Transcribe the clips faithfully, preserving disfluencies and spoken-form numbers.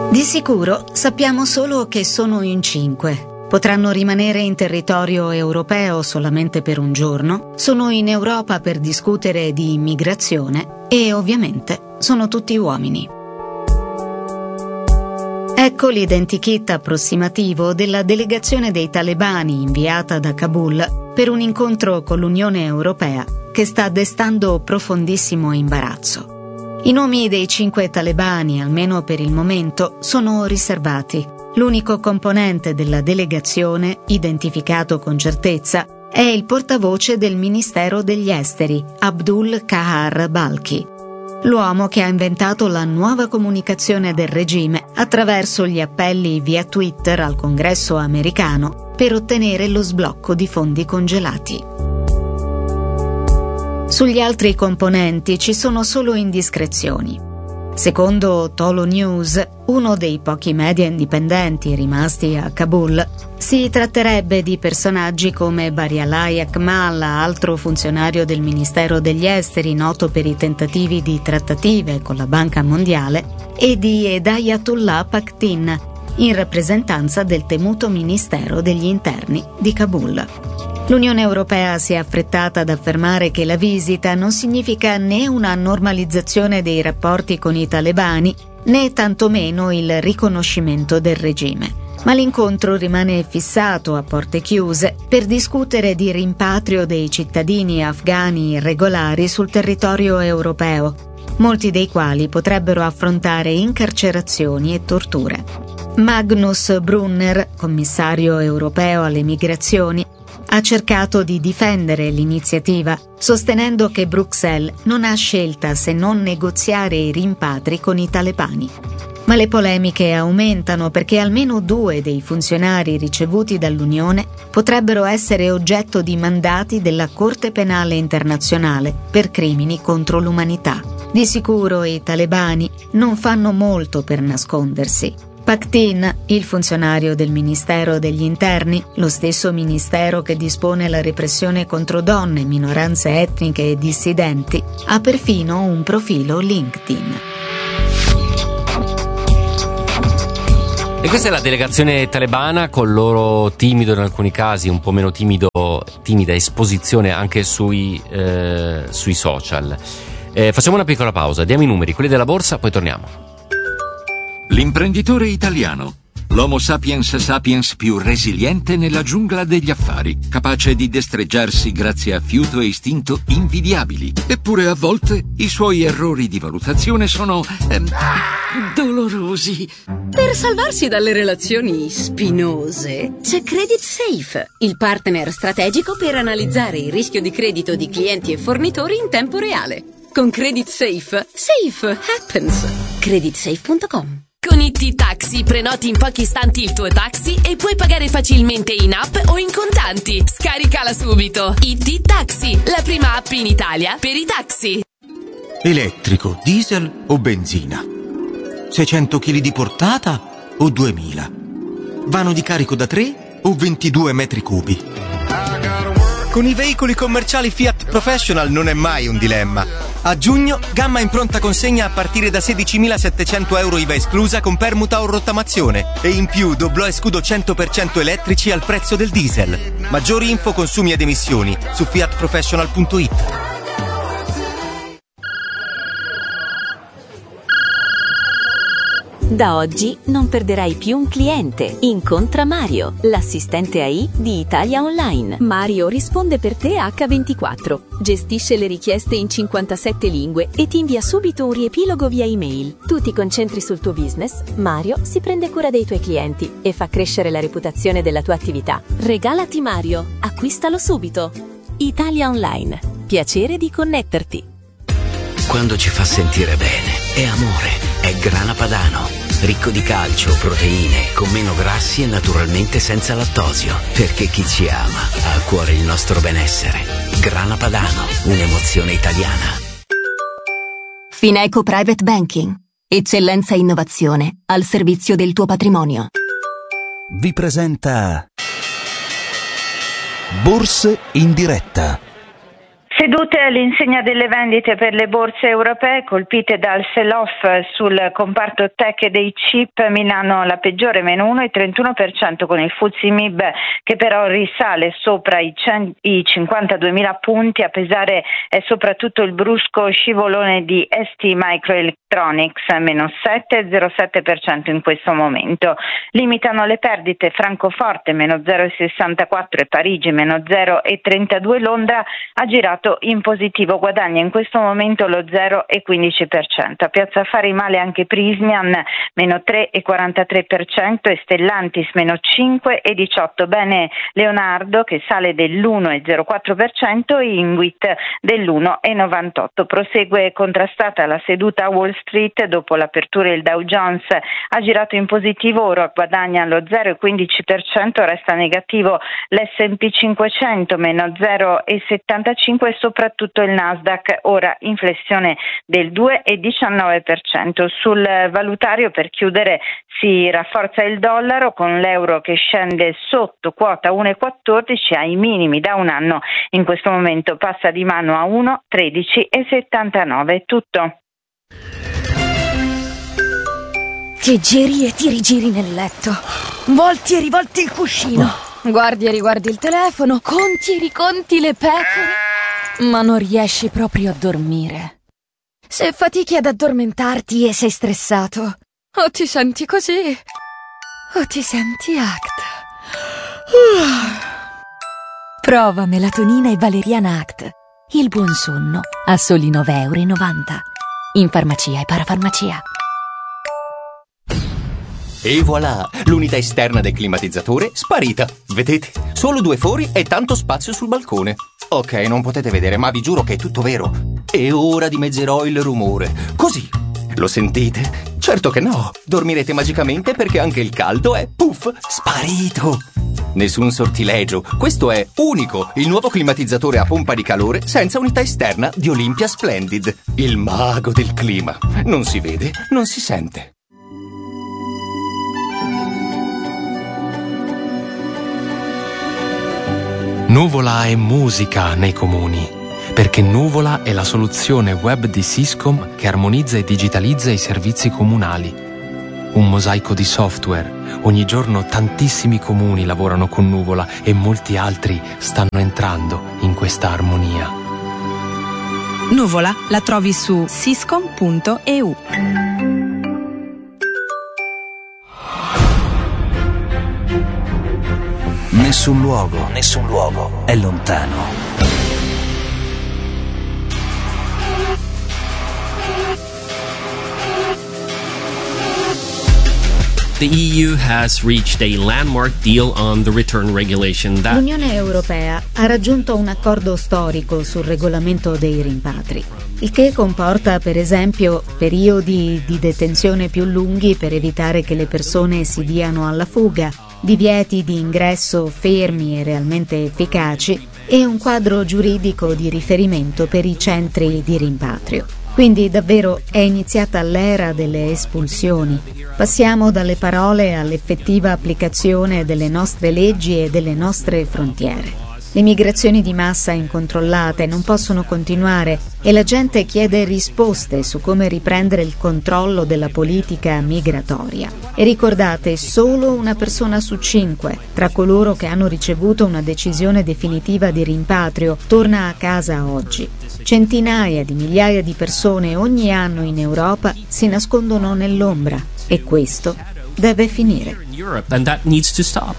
Di sicuro sappiamo solo che sono in cinque. Potranno rimanere in territorio europeo solamente per un giorno, sono in Europa per discutere di immigrazione e ovviamente sono tutti uomini. Ecco l'identikit approssimativo della delegazione dei talebani inviata da Kabul per un incontro con l'Unione Europea che sta destando profondissimo imbarazzo. I nomi dei cinque talebani, almeno per il momento, sono riservati. L'unico componente della delegazione, identificato con certezza, è il portavoce del Ministero degli Esteri, Abdul Kahar Balkhi, l'uomo che ha inventato la nuova comunicazione del regime attraverso gli appelli via Twitter al Congresso americano per ottenere lo sblocco di fondi congelati. Sugli altri componenti ci sono solo indiscrezioni. Secondo Tolo News, uno dei pochi media indipendenti rimasti a Kabul, si tratterebbe di personaggi come Barialai Akmal, altro funzionario del Ministero degli Esteri noto per i tentativi di trattative con la Banca Mondiale, e di Hedayatullah Paktin, in rappresentanza del temuto Ministero degli Interni di Kabul. L'Unione Europea si è affrettata ad affermare che la visita non significa né una normalizzazione dei rapporti con i talebani, né tantomeno il riconoscimento del regime. Ma l'incontro rimane fissato a porte chiuse per discutere di rimpatrio dei cittadini afghani irregolari sul territorio europeo, molti dei quali potrebbero affrontare incarcerazioni e torture. Magnus Brunner, commissario europeo alle migrazioni, ha cercato di difendere l'iniziativa, sostenendo che Bruxelles non ha scelta se non negoziare i rimpatri con i talebani. Ma le polemiche aumentano perché almeno due dei funzionari ricevuti dall'Unione potrebbero essere oggetto di mandati della Corte Penale Internazionale per crimini contro l'umanità. Di sicuro i talebani non fanno molto per nascondersi. Paktin, il funzionario del Ministero degli Interni, lo stesso ministero che dispone la repressione contro donne, minoranze etniche e dissidenti, ha perfino un profilo LinkedIn. E questa è la delegazione talebana col loro timido, in alcuni casi un po' meno timido, timida esposizione anche sui, eh, sui social. Eh, facciamo una piccola pausa, diamo i numeri, quelli della borsa, poi torniamo. L'imprenditore italiano. L'Homo sapiens sapiens più resiliente nella giungla degli affari, capace di destreggiarsi grazie a fiuto e istinto invidiabili. Eppure a volte i suoi errori di valutazione sono ehm, dolorosi. Per salvarsi dalle relazioni spinose c'è Credit Safe, il partner strategico per analizzare il rischio di credito di clienti e fornitori in tempo reale. Con Credit Safe, safe happens. credit safe punto com. Con I T Taxi prenoti in pochi istanti il tuo taxi e puoi pagare facilmente in app o in contanti. Scaricala subito. I T Taxi, la prima app in Italia per i taxi. Elettrico, diesel o benzina? seicento chili di portata o duemila? Vano di carico da tre o ventidue metri cubi? Con i veicoli commerciali Fiat Professional non è mai un dilemma. A giugno, gamma in pronta consegna a partire da sedicimilasettecento euro I V A esclusa con permuta o rottamazione. E in più doblò e scudo cento per cento elettrici al prezzo del diesel. Maggiori info, consumi ed emissioni su fiat professional punto it. Da oggi non perderai più un cliente. Incontra Mario, l'assistente A I di Italia Online. Mario risponde per te acca ventiquattro, gestisce le richieste in cinquantasette lingue e ti invia subito un riepilogo via email. Tu ti concentri sul tuo business, Mario si prende cura dei tuoi clienti e fa crescere la reputazione della tua attività. Regalati Mario, acquistalo subito. Italia Online, piacere di connetterti. Quando ci fa sentire bene, è amore, è Grana Padano. Ricco di calcio, proteine, con meno grassi e naturalmente senza lattosio. Perché chi ci ama ha a cuore il nostro benessere. Grana Padano, un'emozione italiana. Fineco Private Banking. Eccellenza e innovazione al servizio del tuo patrimonio. Vi presenta Borse in diretta. Sedute all'insegna delle vendite per le borse europee colpite dal sell-off sul comparto tech e dei chip. Milano la peggiore, meno uno virgola trentuno per cento, con il F T S E M I B che però risale sopra i, i cinquantaduemila punti. A pesare è soprattutto il brusco scivolone di S T Microelectronics, meno sette virgola zero sette per cento in questo momento. Limitano le perdite Francoforte, meno zero virgola sessantaquattro, e Parigi, meno zero virgola trentadue. Londra ha girato in positivo, guadagna in questo momento lo zero virgola quindici per cento. A Piazza Affari male anche Prysmian, meno tre virgola quarantatré per cento, e Stellantis meno cinque virgola diciotto. Bene Leonardo che sale dell'uno virgola zero quattro per cento e Inwit dell'uno virgola novantotto. Prosegue contrastata la seduta a Wall Street. Dopo l'apertura il Dow Jones ha girato in positivo, ora guadagna lo zero virgola quindici per cento, resta negativo l'S and P cinquecento, meno zero virgola settantacinque, e soprattutto il Nasdaq, ora in flessione del due virgola diciannove per cento. Sul valutario, per chiudere, si rafforza il dollaro con l'euro che scende sotto quota uno virgola quattordici ai minimi da un anno. In questo momento passa di mano a uno virgola tredici settantanove. È tutto. Ti giri e ti rigiri nel letto, volti e rivolti il cuscino, guardi e riguardi il telefono, conti e riconti le pecore, ma non riesci proprio a dormire. Se fatichi ad addormentarti e sei stressato, o ti senti così, o ti senti Act. Prova melatonina e valeriana Act. Il buon sonno a soli nove virgola novanta euro. In farmacia e parafarmacia. E voilà, l'unità esterna del climatizzatore sparita. Vedete? Solo due fori e tanto spazio sul balcone. Ok, non potete vedere, ma vi giuro che è tutto vero. E ora dimezzerò il rumore. Così. Lo sentite? Certo che no. Dormirete magicamente perché anche il caldo è, puff, sparito. Nessun sortilegio. Questo è unico, il nuovo climatizzatore a pompa di calore senza unità esterna di Olympia Splendid. Il mago del clima. Non si vede, non si sente. Nuvola è musica nei comuni, perché Nuvola è la soluzione web di Syscom che armonizza e digitalizza i servizi comunali. Un mosaico di software. Ogni giorno tantissimi comuni lavorano con Nuvola e molti altri stanno entrando in questa armonia. Nuvola la trovi su syscom punto e u. Nessun luogo, nessun luogo è lontano. The E U has reached a landmark deal on the return regulation that... L'Unione Europea ha raggiunto un accordo storico sul regolamento dei rimpatri, il che comporta, per esempio, periodi di detenzione più lunghi per evitare che le persone si diano alla fuga, divieti di ingresso fermi e realmente efficaci e un quadro giuridico di riferimento per i centri di rimpatrio. Quindi davvero è iniziata l'era delle espulsioni. Passiamo dalle parole all'effettiva applicazione delle nostre leggi e delle nostre frontiere. Le migrazioni di massa incontrollate non possono continuare e la gente chiede risposte su come riprendere il controllo della politica migratoria. E ricordate, solo una persona su cinque tra coloro che hanno ricevuto una decisione definitiva di rimpatrio torna a casa oggi. Centinaia di migliaia di persone ogni anno in Europa si nascondono nell'ombra e questo deve finire. And that needs to stop.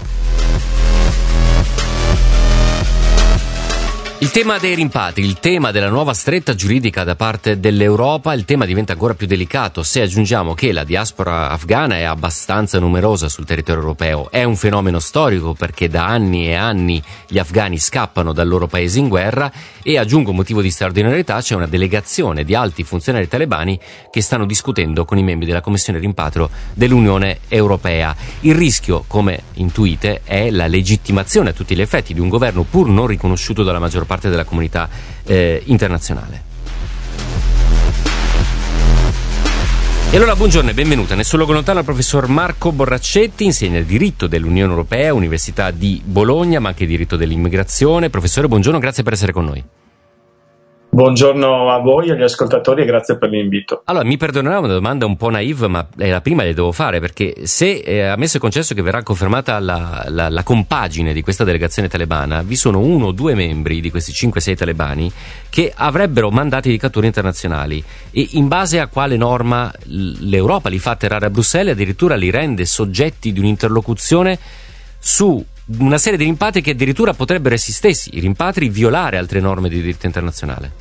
Il tema dei rimpatri, il tema della nuova stretta giuridica da parte dell'Europa, il tema diventa ancora più delicato se aggiungiamo che la diaspora afghana è abbastanza numerosa sul territorio europeo. È un fenomeno storico perché da anni e anni gli afghani scappano dal loro paese in guerra e, aggiungo un motivo di straordinarietà, c'è una delegazione di alti funzionari talebani che stanno discutendo con i membri della Commissione Rimpatrio dell'Unione Europea. Il rischio, come intuite, è la legittimazione a tutti gli effetti di un governo pur non riconosciuto dalla maggior parte della comunità eh, internazionale. E allora buongiorno e benvenuta nel suo luogo lontano al professor Marco Borraccetti, insegna diritto dell'Unione Europea, Università di Bologna, ma anche diritto dell'immigrazione. Professore, buongiorno, grazie per essere con noi. Buongiorno a voi e agli ascoltatori e grazie per l'invito. Allora, mi perdonerà una domanda un po' naive, ma è la prima che devo fare, perché se eh, ammesso e concesso che verrà confermata la, la, la compagine di questa delegazione talebana, vi sono uno o due membri di questi cinque sei talebani che avrebbero mandati di cattura internazionali, e in base a quale norma l'Europa li fa atterrare a Bruxelles e addirittura li rende soggetti di un'interlocuzione su una serie di rimpatri che addirittura potrebbero essi stessi, i rimpatri, violare altre norme di diritto internazionale?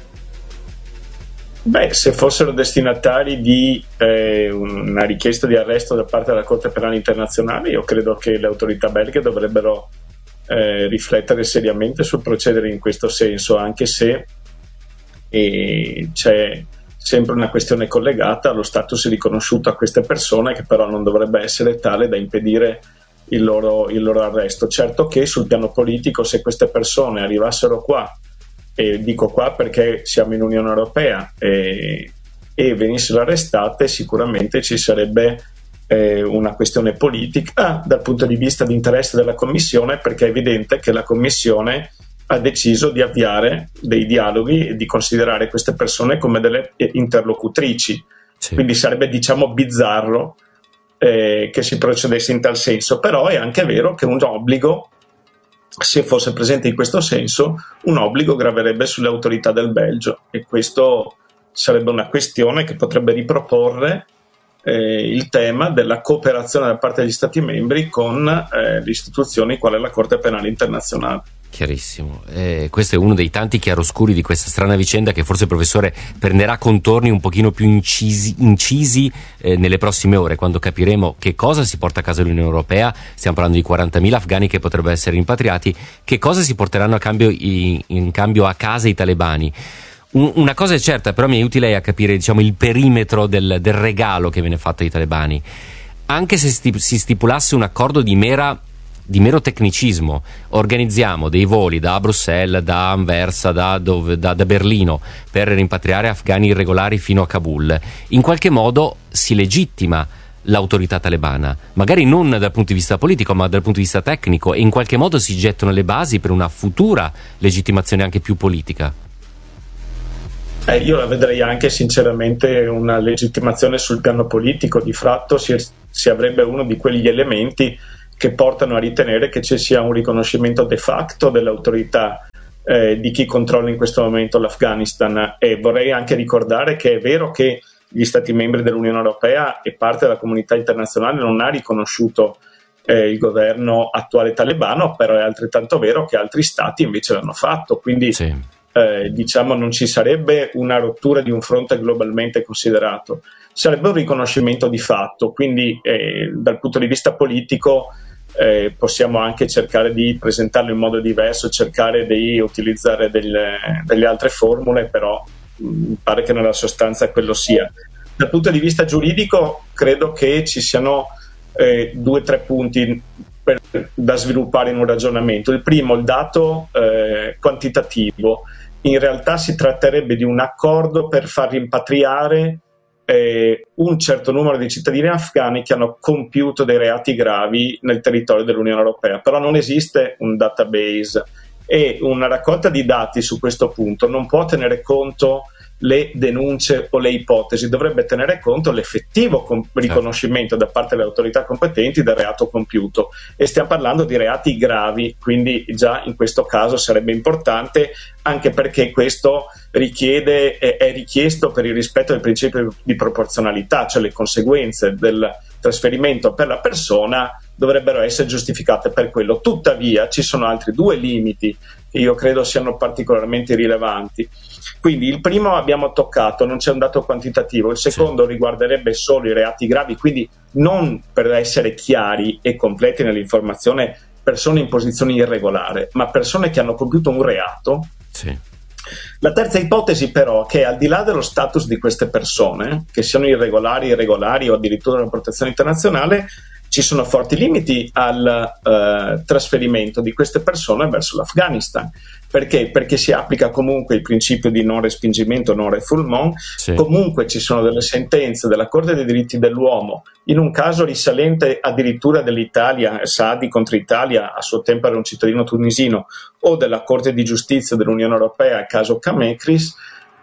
Beh, se fossero destinatari di eh, una richiesta di arresto da parte della Corte Penale Internazionale, io credo che le autorità belghe dovrebbero eh, riflettere seriamente sul procedere in questo senso, anche se eh, c'è sempre una questione collegata allo status riconosciuto a queste persone, che però non dovrebbe essere tale da impedire il loro, il loro arresto. Certo che sul piano politico, se queste persone arrivassero qua, e dico qua perché siamo in Unione Europea, e, e venissero arrestate, sicuramente ci sarebbe eh, una questione politica dal punto di vista di interesse della Commissione, perché è evidente che la Commissione ha deciso di avviare dei dialoghi e di considerare queste persone come delle interlocutrici. Sì. Quindi sarebbe, diciamo, bizzarro eh, che si procedesse in tal senso, però è anche vero che un obbligo, se fosse presente in questo senso, un obbligo graverebbe sulle autorità del Belgio, e questo sarebbe una questione che potrebbe riproporre eh, il tema della cooperazione da parte degli Stati membri con eh, le istituzioni quale la Corte Penale Internazionale. Chiarissimo. Eh, questo è uno dei tanti chiaroscuri di questa strana vicenda, che forse, professore, prenderà contorni un pochino più incisi, incisi eh, nelle prossime ore, quando capiremo che cosa si porta a casa l'Unione Europea. Stiamo parlando di quarantamila afghani che potrebbero essere rimpatriati. Che cosa si porteranno a cambio, in, in cambio a casa i talebani? Un, una cosa è certa, però mi aiuti lei a capire, diciamo, il perimetro del, del regalo che viene fatto ai talebani. Anche se sti, si stipulasse un accordo di mera di mero tecnicismo, organizziamo dei voli da Bruxelles, da Anversa, da, dove, da, da Berlino, per rimpatriare afghani irregolari fino a Kabul, in qualche modo si legittima l'autorità talebana, magari non dal punto di vista politico ma dal punto di vista tecnico, e in qualche modo si gettano le basi per una futura legittimazione anche più politica. Eh, io la vedrei anche sinceramente una legittimazione sul piano politico. Di fatto si, si avrebbe uno di quegli elementi che portano a ritenere che ci sia un riconoscimento de facto dell'autorità eh, di chi controlla in questo momento l'Afghanistan. E vorrei anche ricordare che è vero che gli Stati membri dell'Unione Europea e parte della comunità internazionale non ha riconosciuto eh, il governo attuale talebano, però è altrettanto vero che altri Stati invece l'hanno fatto, quindi sì. eh, diciamo non ci sarebbe una rottura di un fronte globalmente considerato, sarebbe un riconoscimento di fatto. Quindi eh, dal punto di vista politico Eh, possiamo anche cercare di presentarlo in modo diverso, cercare di utilizzare delle, delle altre formule, però mh, pare che nella sostanza quello sia. Dal punto di vista giuridico credo che ci siano eh, due o tre punti per, da sviluppare in un ragionamento. Il primo, il dato eh, quantitativo. In realtà si tratterebbe di un accordo per far rimpatriare Eh, un certo numero di cittadini afghani che hanno compiuto dei reati gravi nel territorio dell'Unione Europea, però non esiste un database, e una raccolta di dati su questo punto non può tenere conto le denunce o le ipotesi, dovrebbe tenere conto l'effettivo com- riconoscimento da parte delle autorità competenti del reato compiuto, e stiamo parlando di reati gravi, quindi già in questo caso sarebbe importante, anche perché questo richiede, è, è richiesto per il rispetto del principio di proporzionalità, cioè le conseguenze del trasferimento per la persona dovrebbero essere giustificate per quello. Tuttavia ci sono altri due limiti che io credo siano particolarmente rilevanti. Quindi il primo abbiamo toccato, non c'è un dato quantitativo. Il secondo sì. riguarderebbe solo i reati gravi, quindi non, per essere chiari e completi nell'informazione, persone in posizione irregolare, ma persone che hanno compiuto un reato. Sì. La terza ipotesi però è che, al di là dello status di queste persone, che siano irregolari, irregolari o addirittura una protezione internazionale, ci sono forti limiti al eh, trasferimento di queste persone verso l'Afghanistan. Perché? Perché si applica comunque il principio di non respingimento, non refoulement. Sì. Comunque ci sono delle sentenze della Corte dei diritti dell'uomo, in un caso risalente addirittura dell'Italia, Saadi contro Italia, a suo tempo era un cittadino tunisino, o della Corte di giustizia dell'Unione Europea, caso Kamekris,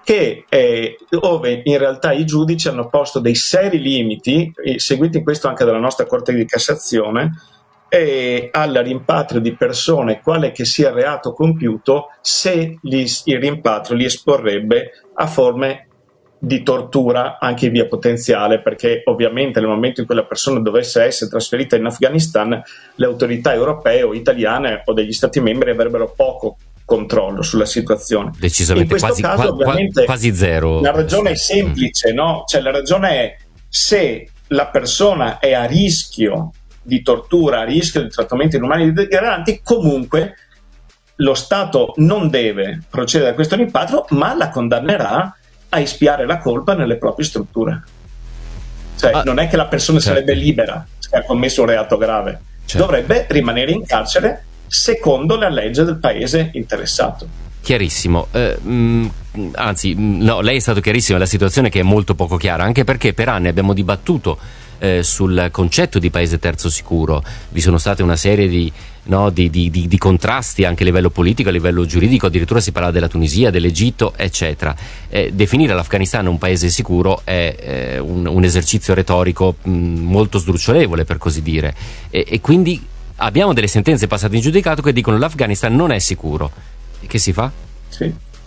che eh, dove in realtà i giudici hanno posto dei seri limiti, seguiti in questo anche dalla nostra Corte di Cassazione, eh, al rimpatrio di persone, quale che sia il reato compiuto, se gli, il rimpatrio li esporrebbe a forme di tortura anche in via potenziale, perché ovviamente nel momento in cui la persona dovesse essere trasferita in Afghanistan, le autorità europee o italiane o degli Stati membri avrebbero poco controllo sulla situazione. Decisamente, in questo quasi, caso qua, ovviamente quasi zero. La ragione è semplice, no? Cioè la ragione è: se la persona è a rischio di tortura, a rischio di trattamenti inumani degradanti, comunque lo Stato non deve procedere a questo rimpatrio, ma la condannerà a espiare la colpa nelle proprie strutture. Cioè ah, non è che la persona certo. sarebbe libera se ha commesso un reato grave, certo. dovrebbe rimanere in carcere secondo la legge del paese interessato. Chiarissimo, eh, mh, anzi no, lei è stato chiarissimo, la situazione che è molto poco chiara, anche perché per anni abbiamo dibattuto eh, sul concetto di paese terzo sicuro. Vi sono state una serie di, no, di, di, di, di contrasti anche a livello politico, a livello giuridico, addirittura si parla della Tunisia, dell'Egitto, eccetera. Eh, definire l'Afghanistan un paese sicuro è eh, un, un esercizio retorico mh, molto sdrucciolevole, per così dire, e, e quindi abbiamo delle sentenze passate in giudicato che dicono l'Afghanistan non è sicuro. E che si fa? Sì.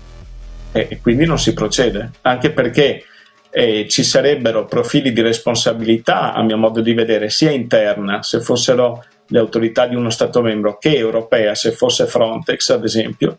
E, e quindi non si procede, anche perché eh, ci sarebbero profili di responsabilità, a mio modo di vedere, sia interna, se fossero le autorità di uno Stato membro, che europea, se fosse Frontex, ad esempio,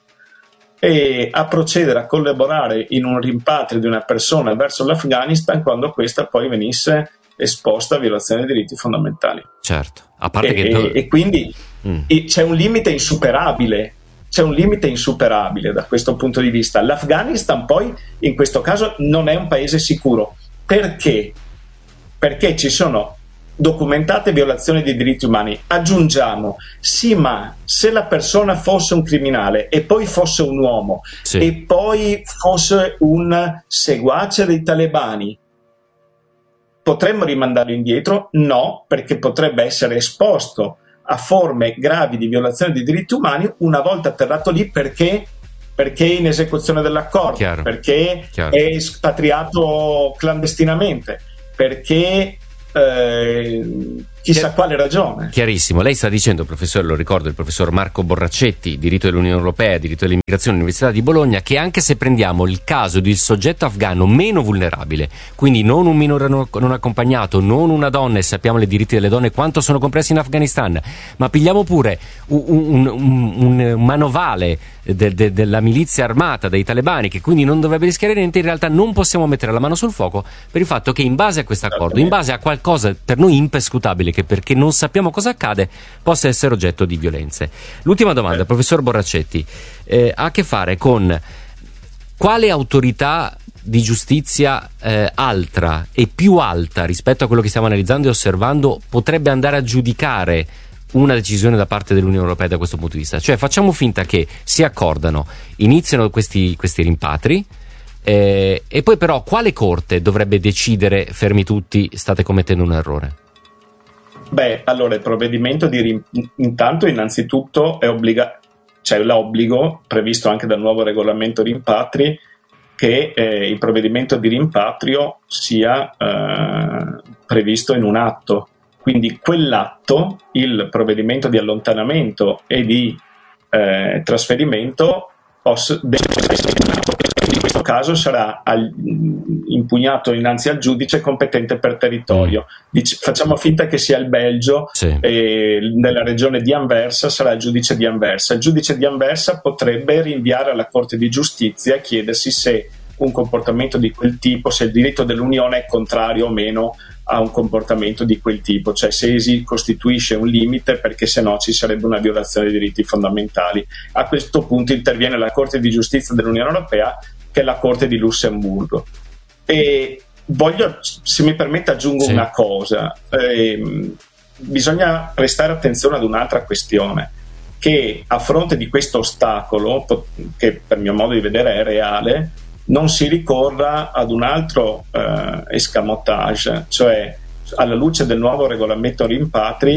e a procedere a collaborare in un rimpatrio di una persona verso l'Afghanistan quando questa poi venisse esposta a violazione dei diritti fondamentali. Certo, a parte e, che e, e quindi mm. e c'è un limite insuperabile, c'è un limite insuperabile da questo punto di vista. L'Afghanistan poi in questo caso non è un paese sicuro. Perché? Perché ci sono documentate violazioni dei diritti umani. Aggiungiamo, sì, ma se la persona fosse un criminale e poi fosse un uomo sì. e poi fosse un seguace dei talebani, potremmo rimandarlo indietro? No, perché potrebbe essere esposto a forme gravi di violazione dei diritti umani una volta atterrato lì, perché perché è in esecuzione dell'accordo, Chiaro. perché Chiaro. è espatriato clandestinamente, perché eh, chissà quale ragione. Chiarissimo, lei sta dicendo, professore, lo ricordo, il professor Marco Borraccetti, diritto dell'Unione Europea, diritto dell'immigrazione, Università di Bologna, che anche se prendiamo il caso del soggetto afghano meno vulnerabile, quindi non un minore non accompagnato, non una donna, e sappiamo i diritti delle donne quanto sono compressi in Afghanistan, ma pigliamo pure un, un, un, un manovale de, de, della milizia armata dei talebani, che quindi non dovrebbe rischiare niente, in realtà non possiamo mettere la mano sul fuoco per il fatto che in base a questo accordo, in base a qualcosa per noi impescutabile, che perché non sappiamo cosa accade possa essere oggetto di violenze. L'ultima domanda, professor Borraccetti, eh, ha a che fare con quale autorità di giustizia eh, altra e più alta rispetto a quello che stiamo analizzando e osservando potrebbe andare a giudicare una decisione da parte dell'Unione Europea da questo punto di vista. Cioè facciamo finta che si accordano, iniziano questi, questi rimpatri, eh, e poi però quale corte dovrebbe decidere, fermi tutti, state commettendo un errore? Beh, allora il provvedimento di rim- intanto innanzitutto è obbliga- c'è l'obbligo previsto anche dal nuovo regolamento rimpatri che eh, il provvedimento di rimpatrio sia eh, previsto in un atto, quindi quell'atto, il provvedimento di allontanamento e di eh, trasferimento poss- deve essere in atto. In questo caso sarà al, impugnato innanzi al giudice competente per territorio. Dic- facciamo finta che sia il Belgio, sì. e nella regione di Anversa sarà il giudice di Anversa. Il giudice di Anversa potrebbe rinviare alla Corte di Giustizia e chiedersi se un comportamento di quel tipo, se il diritto dell'Unione è contrario o meno a un comportamento di quel tipo, cioè se si costituisce un limite, perché se no ci sarebbe una violazione dei diritti fondamentali. A questo punto interviene la Corte di Giustizia dell'Unione Europea, che è la Corte di Lussemburgo. E voglio, se mi permette, aggiungo sì. una cosa. Eh, bisogna prestare attenzione ad un'altra questione, che a fronte di questo ostacolo, che per mio modo di vedere è reale, non si ricorra ad un altro eh, escamotage, cioè alla luce del nuovo regolamento rimpatri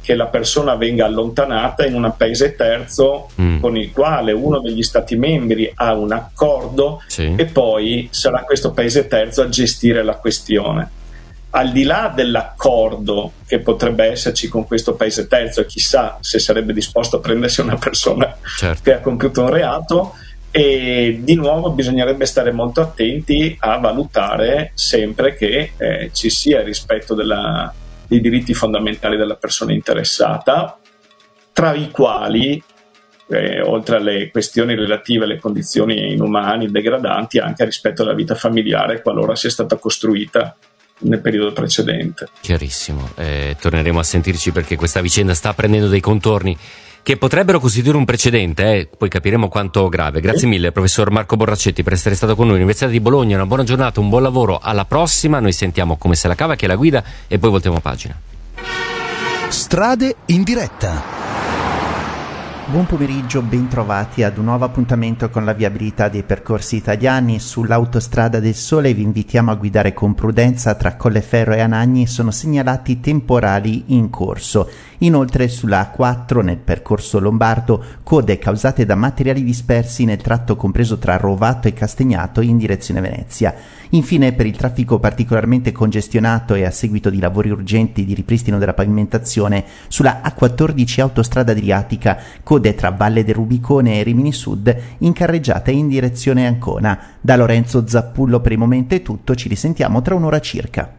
che la persona venga allontanata in un paese terzo mm. con il quale uno degli stati membri ha un accordo, sì. e poi sarà questo paese terzo a gestire la questione. Al di là dell'accordo che potrebbe esserci con questo paese terzo, e chissà se sarebbe disposto a prendersi una persona certo. che ha compiuto un reato, e di nuovo bisognerebbe stare molto attenti a valutare sempre che eh, ci sia il rispetto della, dei diritti fondamentali della persona interessata, tra i quali eh, oltre alle questioni relative alle condizioni inumane, degradanti, anche rispetto alla vita familiare qualora sia stata costruita nel periodo precedente. Chiarissimo, eh, torneremo a sentirci perché questa vicenda sta prendendo dei contorni che potrebbero costituire un precedente, eh? Poi capiremo quanto grave. Grazie mille professor Marco Borracetti per essere stato con noi, Università di Bologna. Una buona giornata, un buon lavoro, alla prossima. Noi sentiamo Come se la cava, che è la guida, e poi voltiamo pagina. Strade in diretta. Buon pomeriggio, ben trovati ad un nuovo appuntamento con la viabilità dei percorsi italiani. Sull'autostrada del Sole vi invitiamo a guidare con prudenza. Tra Colleferro e Anagni sono segnalati temporali in corso. Inoltre sulla A quattro nel percorso lombardo code causate da materiali dispersi nel tratto compreso tra Rovato e Castagnato in direzione Venezia. Infine, per il traffico particolarmente congestionato e a seguito di lavori urgenti di ripristino della pavimentazione, sulla A quattordici autostrada adriatica code tra Valle del Rubicone e Rimini Sud in carreggiata in direzione Ancona. Da Lorenzo Zappullo per il momento è tutto, ci risentiamo tra un'ora circa.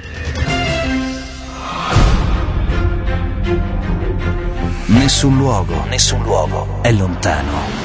Nessun luogo, nessun luogo è lontano.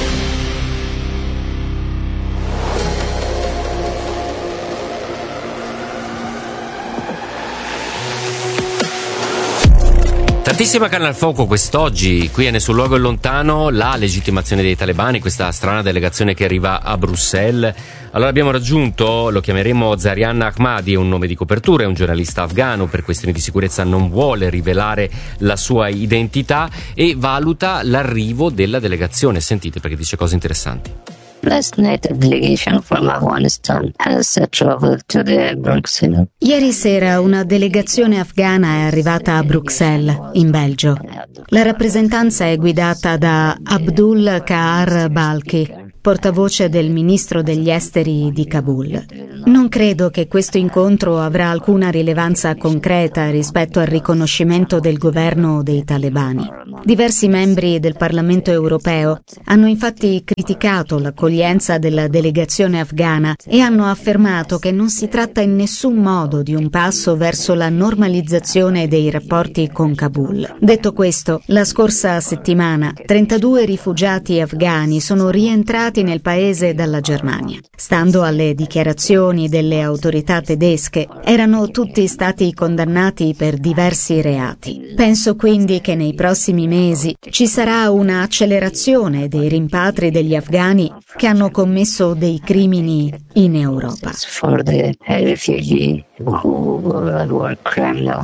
Tantissima carne al fuoco quest'oggi, qui è Nessun luogo è lontano, la legittimazione dei talebani, questa strana delegazione che arriva a Bruxelles. Allora abbiamo raggiunto, lo chiameremo Zarian Ahmadi, è un nome di copertura, è un giornalista afgano, per questioni di sicurezza non vuole rivelare la sua identità e valuta l'arrivo della delegazione. Sentite perché dice cose interessanti. Last night a delegation from Afghanistan has traveled to the Bruxelles. Ieri sera una delegazione afghana è arrivata a Bruxelles, in Belgio. La rappresentanza è guidata da Abdul Kahar Balkhi, portavoce del ministro degli esteri di Kabul. Non credo che questo incontro avrà alcuna rilevanza concreta rispetto al riconoscimento del governo dei talebani. Diversi membri del Parlamento europeo hanno infatti criticato l'accoglienza della delegazione afghana e hanno affermato che non si tratta in nessun modo di un passo verso la normalizzazione dei rapporti con Kabul. Detto questo, la scorsa settimana trentadue rifugiati afghani sono rientrati nel paese dalla Germania. Stando alle dichiarazioni delle autorità tedesche, erano tutti stati condannati per diversi reati. Penso quindi che nei prossimi mesi ci sarà una accelerazione dei rimpatri degli afghani che hanno commesso dei crimini in Europa. For the refugee who were criminal.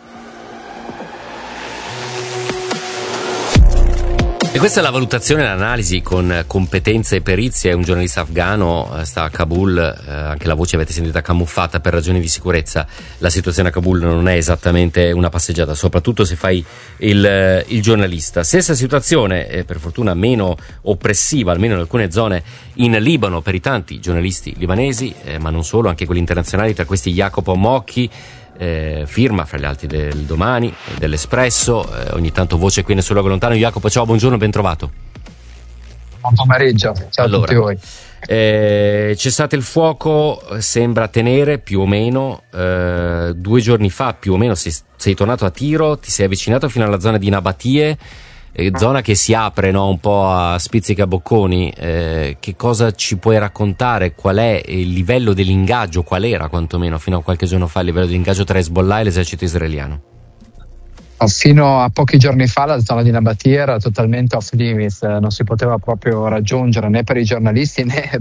E questa è la valutazione e l'analisi con competenze e perizie. Un giornalista afghano sta a Kabul, eh, anche la voce avete sentita camuffata per ragioni di sicurezza. La situazione a Kabul non è esattamente una passeggiata, soprattutto se fai il, il giornalista. Stessa situazione, eh, per fortuna meno oppressiva, almeno in alcune zone in Libano, per i tanti giornalisti libanesi, eh, ma non solo, anche quelli internazionali, tra questi Jacopo Mocchi, Eh, firma fra gli altri del Domani, dell'Espresso, eh, ogni tanto voce qui nel suo luogo lontano. Jacopo, ciao, buongiorno, ben trovato. Buon pomeriggio, ciao allora, a tutti voi. Eh, cessate il fuoco, sembra tenere più o meno, eh, due giorni fa più o meno sei, sei tornato a tiro, ti sei avvicinato fino alla zona di Nabatie, eh, zona che si apre, no, un po' a spizzicabocconi. Eh, che cosa ci puoi raccontare? Qual è il livello dell'ingaggio? Qual era quantomeno fino a qualche giorno fa il livello di ingaggio tra Hezbollah e l'esercito israeliano? Fino a pochi giorni fa la zona di Nabatie era totalmente off limits, non si poteva proprio raggiungere né per i giornalisti né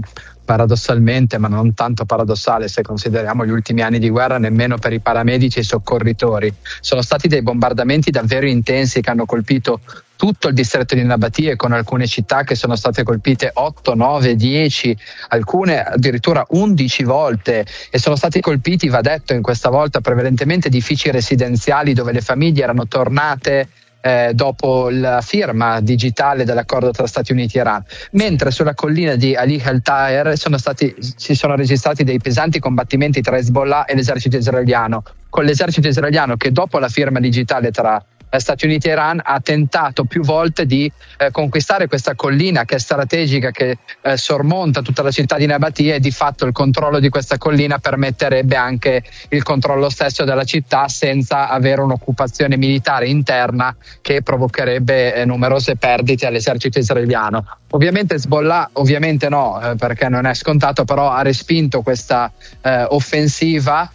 paradossalmente, ma non tanto paradossale se consideriamo gli ultimi anni di guerra, nemmeno per i paramedici e i soccorritori. Sono stati dei bombardamenti davvero intensi che hanno colpito tutto il distretto di Nabatie, con alcune città che sono state colpite otto, nove, dieci, alcune addirittura undici volte, e sono stati colpiti, va detto, in questa volta prevalentemente edifici residenziali dove le famiglie erano tornate Eh, dopo la firma digitale dell'accordo tra Stati Uniti e Iran, mentre sulla collina di Ali el-Taher sono stati, si sono registrati dei pesanti combattimenti tra Hezbollah e l'esercito israeliano, con l'esercito israeliano che dopo la firma digitale tra Stati Uniti e Iran ha tentato più volte di eh, conquistare questa collina che è strategica, che eh, sormonta tutta la città di Nabatie, e di fatto il controllo di questa collina permetterebbe anche il controllo stesso della città senza avere un'occupazione militare interna che provocherebbe eh, numerose perdite all'esercito israeliano. Ovviamente Hezbollah, ovviamente no, eh, perché non è scontato, però ha respinto questa eh, offensiva.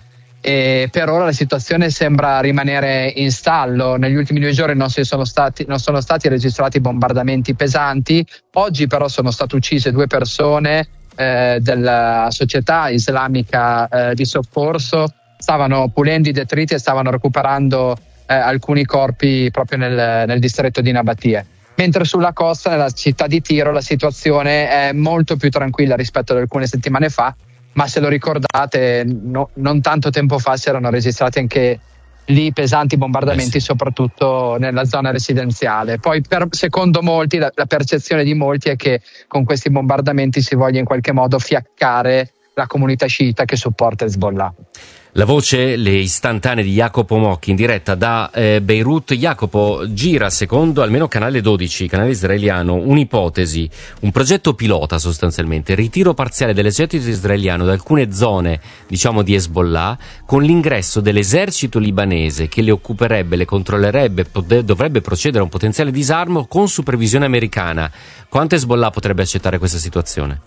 E per ora la situazione sembra rimanere in stallo. Negli ultimi due giorni non, si sono, stati, non sono stati registrati bombardamenti pesanti. Oggi però sono state uccise due persone eh, della società islamica eh, di soccorso. Stavano pulendo i detriti e stavano recuperando eh, alcuni corpi proprio nel, nel distretto di Nabatie. Mentre sulla costa, nella città di Tiro, la situazione è molto più tranquilla rispetto ad alcune settimane fa. Ma se lo ricordate, no, non tanto tempo fa si erano registrati anche lì pesanti bombardamenti, eh sì. soprattutto nella zona residenziale. Poi per, secondo molti, la, la percezione di molti è che con questi bombardamenti si voglia in qualche modo fiaccare la comunità sciita che supporta Hezbollah. La voce, le istantanee di Jacopo Mocchi in diretta da eh, Beirut. Jacopo, gira secondo almeno Canale dodici, canale israeliano, un'ipotesi, un progetto pilota sostanzialmente, ritiro parziale dell'esercito israeliano da alcune zone, diciamo, di Hezbollah, con l'ingresso dell'esercito libanese che le occuperebbe, le controllerebbe, pot- dovrebbe procedere a un potenziale disarmo con supervisione americana. Quanto Hezbollah potrebbe accettare questa situazione?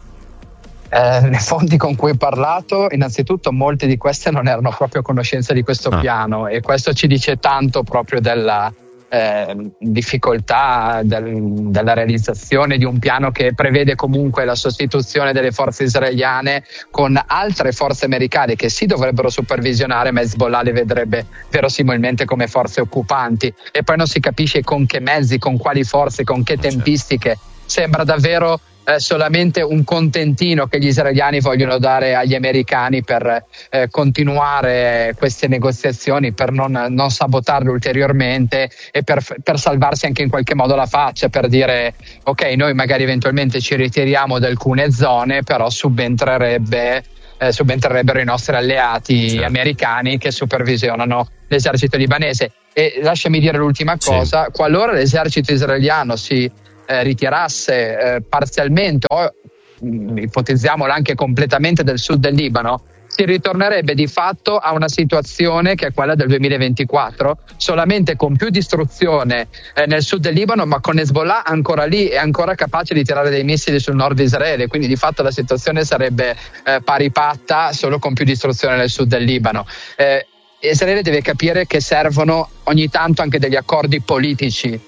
Eh, le fonti con cui ho parlato, innanzitutto molte di queste non erano proprio a conoscenza di questo ah. piano, e questo ci dice tanto proprio della eh, difficoltà del, della realizzazione di un piano che prevede comunque la sostituzione delle forze israeliane con altre forze americane che sì dovrebbero supervisionare, ma Hezbollah le vedrebbe verosimilmente come forze occupanti, e poi non si capisce con che mezzi, con quali forze, con che tempistiche. Sembra davvero Eh, solamente un contentino che gli israeliani vogliono dare agli americani per eh, continuare queste negoziazioni, per non, non sabotarle ulteriormente e per, per salvarsi anche in qualche modo la faccia, per dire ok, noi magari eventualmente ci ritiriamo da alcune zone, però subentrerebbe eh, subentrerebbero i nostri alleati certo. americani che supervisionano l'esercito libanese. E lasciami dire l'ultima cosa, sì. qualora l'esercito israeliano si Eh, ritirasse eh, parzialmente o mh, ipotizziamolo anche completamente del sud del Libano, si ritornerebbe di fatto a una situazione che è quella del duemilaventiquattro, solamente con più distruzione eh, nel sud del Libano, ma con Hezbollah ancora lì e ancora capace di tirare dei missili sul nord di Israele. Quindi di fatto la situazione sarebbe eh, pari patta, solo con più distruzione nel sud del Libano. eh, Israele deve capire che servono ogni tanto anche degli accordi politici,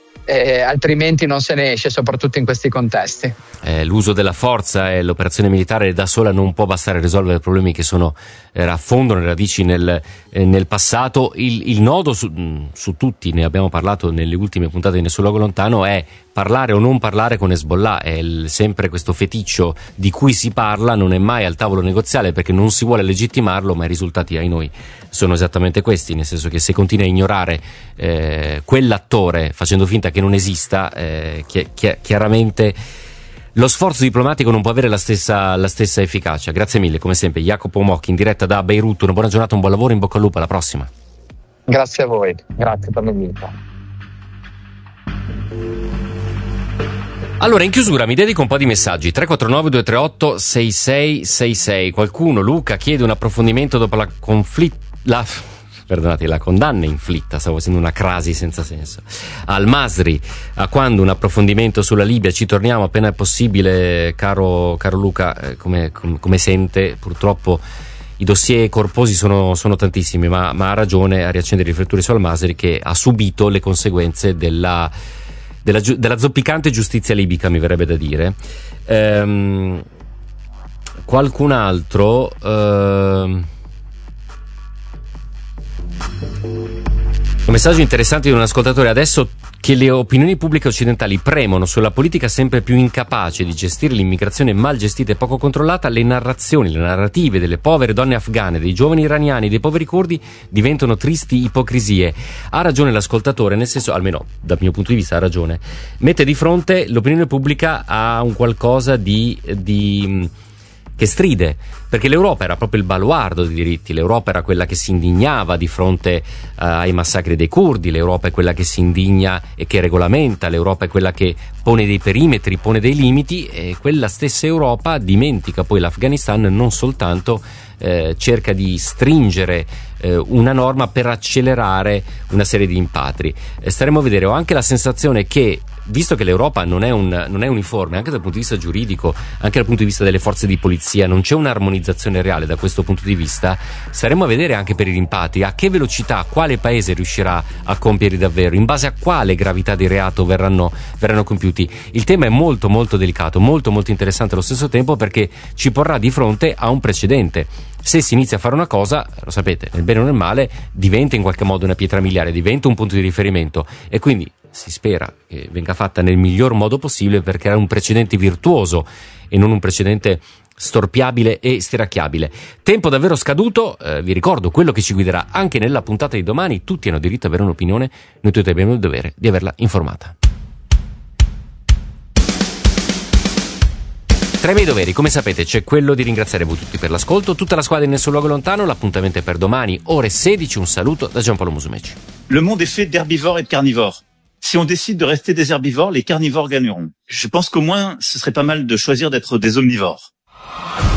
Eh, altrimenti non se ne esce, soprattutto in questi contesti. Eh, l'uso della forza e l'operazione militare da sola non può bastare a risolvere problemi che sono eh, affondano le radici nel, eh, nel passato. Il, il nodo su, su tutti, ne abbiamo parlato nelle ultime puntate di Nessun Luogo Lontano, è parlare o non parlare con Hezbollah. È il, sempre questo feticcio di cui si parla, non è mai al tavolo negoziale perché non si vuole legittimarlo, ma i risultati ai noi sono esattamente questi, nel senso che se continua a ignorare eh, quell'attore facendo finta che non esista, eh, chi- chi- chiaramente lo sforzo diplomatico non può avere la stessa, la stessa efficacia. Grazie mille, come sempre, Jacopo Mocchi in diretta da Beirut. Una buona giornata, un buon lavoro, in bocca al lupo, alla prossima. Grazie a voi, grazie per l'invito. Allora, in chiusura mi dedico un po' di messaggi. tre quattro nove due tre otto sei sei sei sei. Qualcuno, Luca, chiede un approfondimento dopo la conflitta la perdonate, la condanna inflitta, stavo facendo una crasi senza senso, al Masri. A quando un approfondimento sulla Libia? Ci torniamo appena è possibile, caro, caro Luca. Eh, come, com, come sente, purtroppo i dossier corposi sono, sono tantissimi, ma, ma ha ragione a riaccendere i riflettori su Al-Masri, che ha subito le conseguenze della, della, della zoppicante giustizia libica, mi verrebbe da dire. Ehm, qualcun altro uh... un messaggio interessante di un ascoltatore: adesso che le opinioni pubbliche occidentali premono sulla politica sempre più incapace di gestire l'immigrazione mal gestita e poco controllata, le narrazioni, le narrative delle povere donne afghane, dei giovani iraniani, dei poveri curdi diventano tristi ipocrisie. Ha ragione l'ascoltatore, nel senso, almeno dal mio punto di vista ha ragione, mette di fronte l'opinione pubblica a un qualcosa di... di che stride, perché l'Europa era proprio il baluardo dei diritti, l'Europa era quella che si indignava di fronte uh, ai massacri dei curdi, l'Europa è quella che si indigna e che regolamenta, l'Europa è quella che pone dei perimetri, pone dei limiti, e quella stessa Europa dimentica poi l'Afghanistan, non soltanto eh, cerca di stringere eh, una norma per accelerare una serie di impatri. Eh, staremo a vedere. Ho anche la sensazione che, visto che l'Europa non è, un, non è uniforme anche dal punto di vista giuridico, anche dal punto di vista delle forze di polizia, non c'è un'armonizzazione reale da questo punto di vista, staremo a vedere anche per i rimpatri a che velocità quale paese riuscirà a compierli davvero, in base a quale gravità di reato verranno, verranno compiuti. Il tema è molto molto delicato, molto molto interessante allo stesso tempo, perché ci porrà di fronte a un precedente. Se si inizia a fare una cosa, lo sapete, nel bene o nel male, diventa in qualche modo una pietra miliare, diventa un punto di riferimento, e quindi si spera che venga fatta nel miglior modo possibile per creare un precedente virtuoso e non un precedente storpiabile e stiracchiabile. Tempo davvero scaduto, eh, vi ricordo quello che ci guiderà anche nella puntata di domani. Tutti hanno diritto ad avere un'opinione, noi tutti abbiamo il dovere di averla informata. Tra i miei doveri, come sapete, c'è quello di ringraziare voi tutti per l'ascolto, tutta la squadra in Nessun Luogo Lontano. L'appuntamento è per domani, ore sedici. Un saluto da Giampaolo Musumeci. Le monde est fait d'herbivores et de carnivores. Si on décide de rester des herbivores, les carnivores gagneront. Je pense qu'au moins, ce serait pas mal de choisir d'être des omnivores.